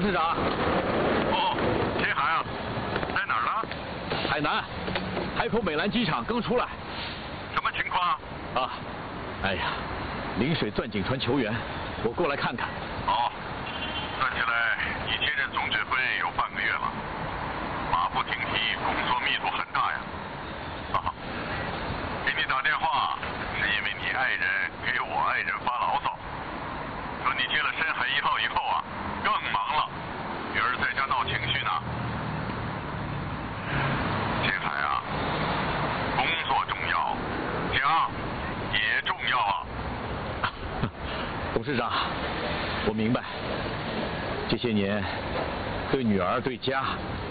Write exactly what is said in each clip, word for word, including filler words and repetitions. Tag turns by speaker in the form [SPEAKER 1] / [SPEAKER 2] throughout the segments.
[SPEAKER 1] 董事长。
[SPEAKER 2] 哦，天海啊，在哪儿呢？
[SPEAKER 1] 海南，海口美兰机场刚出来。
[SPEAKER 2] 什么情况？
[SPEAKER 1] 啊，哎呀，临水钻井船求援，我过来看看。
[SPEAKER 2] 哦，算起来你接任总指挥有半个月了，马不停蹄，工作密度很大呀。啊，给你打电话是因为你爱人给我爱人发牢骚，说你接了深海一号以后啊，更忙了，女儿在家闹情绪呢。天海啊，工作重要，家也重要啊。
[SPEAKER 1] 董事长，我明白，这些年对女儿对家，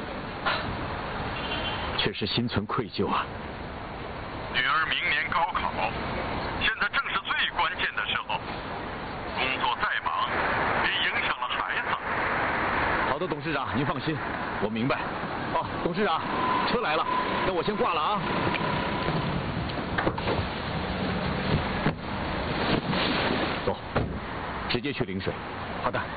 [SPEAKER 1] 确实心存愧疚啊。
[SPEAKER 2] 女儿明年高考，现在正是最关键的时候，工作再忙，也影响了孩子。
[SPEAKER 1] 好的，董事长，您放心，我明白。哦，董事长，车来了，那我先挂了啊。走，直接去陵水。好的。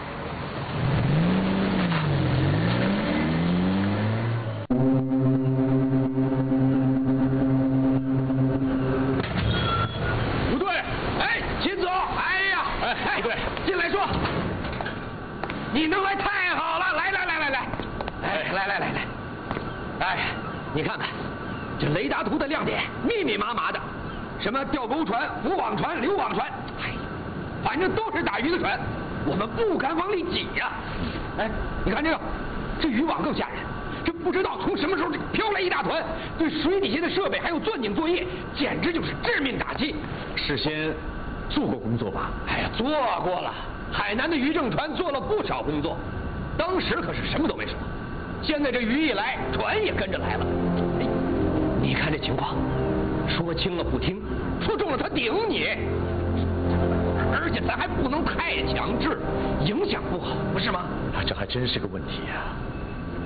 [SPEAKER 3] 不对，哎，秦总，哎呀，
[SPEAKER 1] 哎，
[SPEAKER 3] 哎，
[SPEAKER 1] 不对，
[SPEAKER 3] 进来说，你能来太好了，来来来来来，哎，来来来来，哎，你看看这雷达图的亮点密密麻麻的，什么钓钩船、浮网船、流网船，哎，反正都是打鱼的船，我们不敢往里挤呀。哎，你看这个，这渔网更吓人。这不知道从什么时候飘来一大团，对水底下的设备还有钻井作业，简直就是致命打击。
[SPEAKER 1] 事先做过工作吧？
[SPEAKER 3] 哎呀，做过了。海南的渔政船做了不少工作，当时可是什么都没说。现在这鱼一来，船也跟着来了。哎，你看这情况，说轻了不听，说重了他顶你，而且咱还不能太强制，影响不好，不是吗？
[SPEAKER 1] 啊，这还真是个问题呀、啊。